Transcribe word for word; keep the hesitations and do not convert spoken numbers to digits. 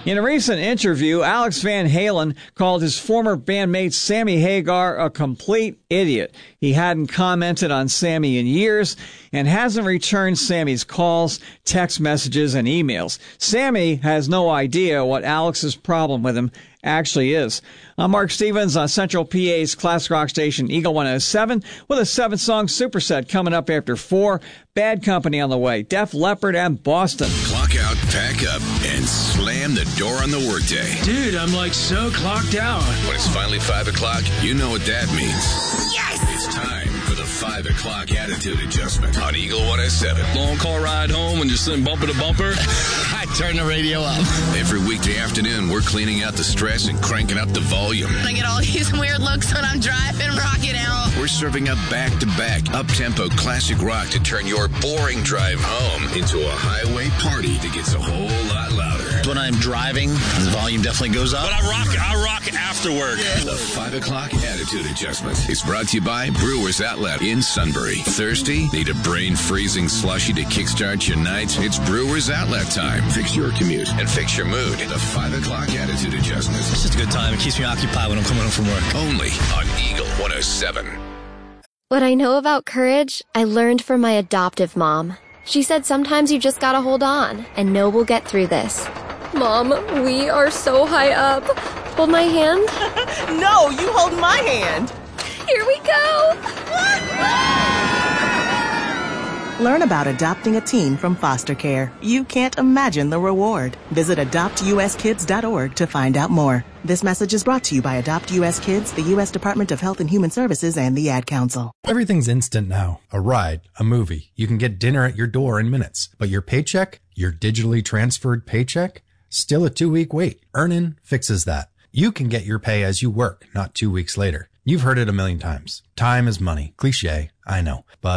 In a recent interview, Alex Van Halen called his former bandmate Sammy Hagar a complete idiot. He hadn't commented on Sammy in years and hasn't returned Sammy's calls, text messages, and emails. Sammy has no idea what Alex's problem with him actually is. I'm Mark Stevens on Central P A's classic rock station Eagle one oh seven with a seven-song superset coming up after four. Bad Company on the way, Def Leppard and Boston. Clock out, pack up, and slam the door on the workday. Dude, I'm like so clocked out. When it's finally five o'clock, you know what that means. Yes! It's time for the five o'clock attitude adjustment on Eagle one oh seven. Long car ride home and just sitting bumper to bumper. I turn the radio up. Every weekday afternoon, we're cleaning out the stress and cranking up the volume. I get all these weird looks when I'm driving, rocking out. We're serving up back-to-back, up-tempo classic rock to turn your boring drive home into a highway party that gets a whole lot louder. When I'm driving, the volume definitely goes up. But I rock, I rock after work. The five o'clock attitude adjustment is brought to you by Brewers Outlet in Sunbury. Thirsty? Need a brain-freezing slushie to kickstart your night? It's Brewers Outlet time. Fix your commute and fix your mood. The five o'clock attitude adjustment. It's just a good time. It keeps me occupied when I'm coming home from work. Only on Eagle one oh seven. What I know about courage, I learned from my adoptive mom. She said sometimes you just gotta hold on and know we'll get through this. Mom, we are so high up. Hold my hand. No, you hold my hand. Here we go. Learn about adopting a teen from foster care. You can't imagine the reward. Visit adopt u s kids dot org to find out more. This message is brought to you by Adopt U S Kids, the U S Department of Health and Human Services, and the Ad Council. Everything's instant now. A ride, a movie. You can get dinner at your door in minutes. But your paycheck, your digitally transferred paycheck, still a two-week wait. Earnin fixes that. You can get your pay as you work, not two weeks later. You've heard it a million times. Time is money. Cliché, I know. But